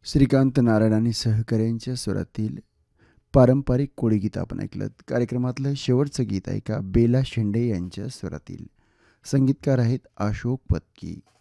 श्रीकांत नारायण आणि सहकाऱ्यांच्या स्वरातील पारंपरिक कोळी गीत आपण ऐकलं. कार्यक्रमातलं शेवटचं गीत ऐका बेला शेंडे यांच्या स्वरातील. संगीतकार आहेत अशोक पत्की.